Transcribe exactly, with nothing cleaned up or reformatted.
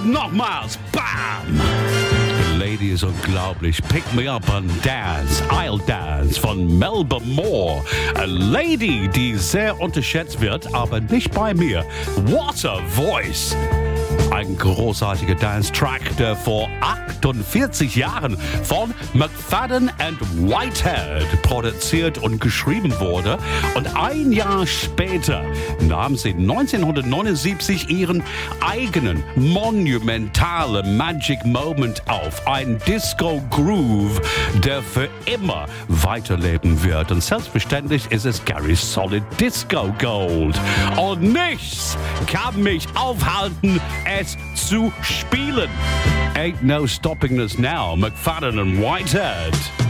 nochmals, bam! Lady ist unglaublich. Pick me up and dance. I'll dance von Melba Moore. A Lady, die sehr unterschätzt wird, aber nicht bei mir. What a voice! Ein großartiger Dance-Track, der vor achtundvierzig Jahren von McFadden and Whitehead produziert und geschrieben wurde. Und ein Jahr später nahm sie neunzehnhundertneunundsiebzig ihren eigenen monumentalen Magic Moment auf. Ein Disco-Groove, der für immer weiterleben wird. Und selbstverständlich ist es Gary's Solid Disco Gold. Und nichts kann mich aufhalten, es zu spielen. Ain't no stopping us now, McFadden and Whitehead.